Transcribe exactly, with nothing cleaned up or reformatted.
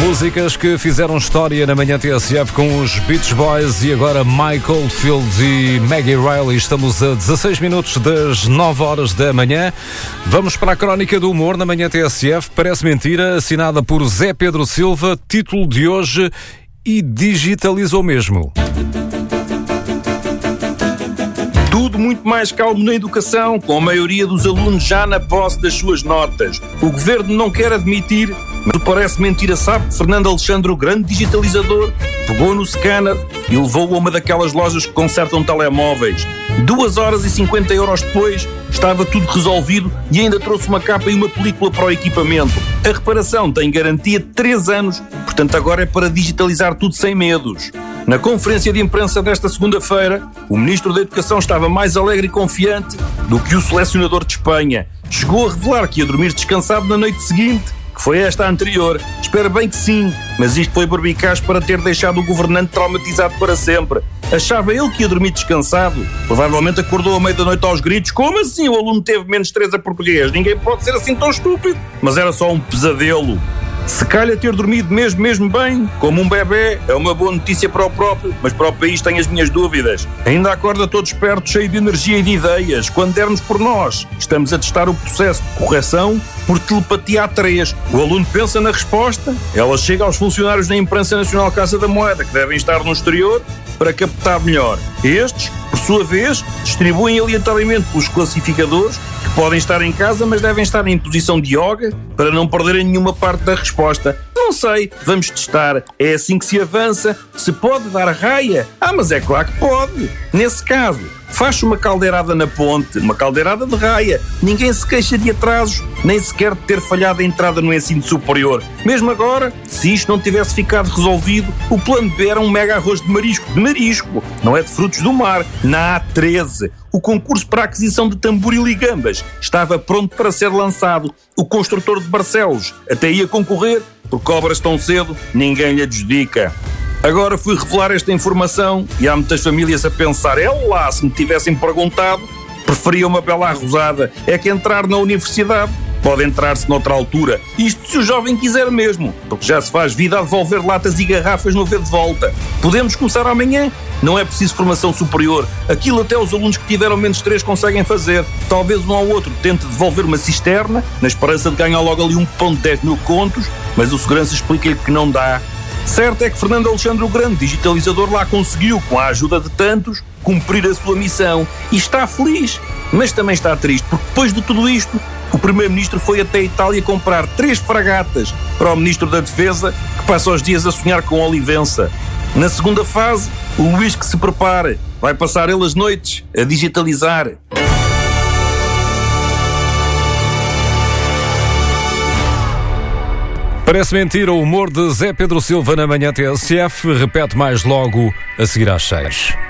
Músicas que fizeram história na manhã T S F com os Beach Boys e agora Mike Oldfield e Maggie Riley. Estamos a dezasseis minutos das nove horas da manhã. Vamos para a crónica do humor na manhã T S F. Parece mentira, assinada por Zé Pedro Silva. Título de hoje: e digitalizou mesmo. Tudo muito mais calmo na educação, com a maioria dos alunos já na posse das suas notas. O governo não quer admitir, mas parece mentira, sabe que Fernando Alexandre, o grande digitalizador, pegou no scanner e levou-o a uma daquelas lojas que consertam telemóveis. Duas horas e cinquenta euros depois, estava tudo resolvido e ainda trouxe uma capa e uma película para o equipamento. A reparação tem garantia de três anos, portanto agora é para digitalizar tudo sem medos. Na conferência de imprensa desta segunda-feira, o Ministro da Educação estava mais alegre e confiante do que o selecionador de Espanha. Chegou a revelar que ia dormir descansado na noite seguinte, que foi esta anterior. Espero bem que sim, mas isto foi barbicaz para ter deixado o governante traumatizado para sempre. Achava ele que ia dormir descansado? Provavelmente acordou à meia da noite aos gritos. Como assim o aluno teve menos três a português? Ninguém pode ser assim tão estúpido. Mas era só um pesadelo. Se calhar ter dormido mesmo, mesmo bem, como um bebê, é uma boa notícia para o próprio, mas para o país tenho as minhas dúvidas. Ainda acorda todo esperto, cheio de energia e de ideias. Quando dermos por nós, estamos a testar o processo de correção por telepatia A três. O aluno pensa na resposta, ela chega aos funcionários da Imprensa Nacional Casa da Moeda, que devem estar no exterior, para captar melhor. Estes, por sua vez, distribuem aleatoriamente pelos classificadores, que podem estar em casa, mas devem estar em posição de yoga, para não perderem nenhuma parte da resposta. Não sei, vamos testar. É assim que se avança. Se pode dar raia? Ah, mas é claro que pode. Nesse caso, faz uma caldeirada na ponte, uma caldeirada de raia. Ninguém se queixa de atrasos, nem sequer de ter falhado a entrada no ensino superior. Mesmo agora, se isto não tivesse ficado resolvido, o plano B era um mega arroz de marisco. De marisco, não é de frutos do mar. Na A treze, o concurso para a aquisição de Tamboril e Gambas estava pronto para ser lançado. O construtor de Barcelos até ia concorrer, porque obras tão cedo ninguém lhe adjudica. Agora fui revelar esta informação e há muitas famílias a pensar: é lá, se me tivessem perguntado, preferia uma bela arrosada. É que entrar na universidade pode entrar-se noutra altura. Isto se o jovem quiser mesmo, porque já se faz vida a devolver latas e garrafas no V de volta. Podemos começar amanhã. Não é preciso formação superior. Aquilo até os alunos que tiveram menos três conseguem fazer. Talvez um ao outro tente devolver uma cisterna, na esperança de ganhar logo ali um cupom de dez mil contos, mas o segurança explica-lhe que não dá. Certo é que Fernando Alexandre, o grande digitalizador, lá conseguiu, com a ajuda de tantos, cumprir a sua missão. E está feliz, mas também está triste, porque depois de tudo isto, o Primeiro-Ministro foi até a Itália comprar três fragatas para o Ministro da Defesa, que passa os dias a sonhar com Olivença. Na segunda fase, o Luís que se prepare. Vai passar ele as noites a digitalizar. Parece mentira, o humor de Zé Pedro Silva na manhã T S F. Repete mais logo a seguir às seis.